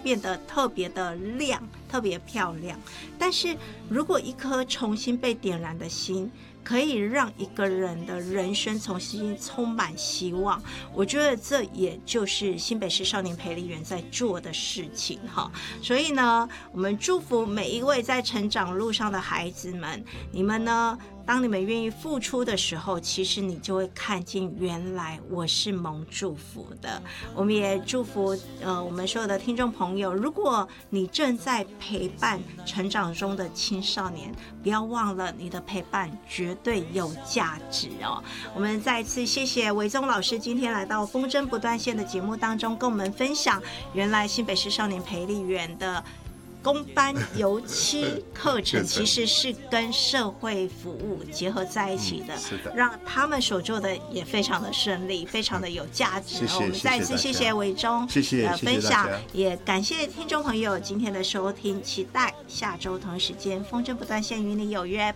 变得特别的亮，特别漂亮。但是如果一颗重新被点燃的心，可以让一个人的人生重新充满希望，我觉得这也就是新北市少年培力园在做的事情哈。所以呢，我们祝福每一位在成长路上的孩子们，你们呢，当你们愿意付出的时候，其实你就会看见原来我是蒙祝福的。我们也祝福我们所有的听众朋友，如果你正在陪伴成长中的青少年，不要忘了你的陪伴绝对有价值哦。我们再次谢谢维宗老师今天来到风筝不断线的节目当中，跟我们分享原来新北市少年培力园的公班油漆课程其实是跟社会服务结合在一起的， 是的， 让他们所做的也非常的顺利，非常的有价值。 谢谢， 我们再次谢谢伟忠的分享，也感谢听众朋友今天的收听，期待下周同一时间风筝不断线与你有约。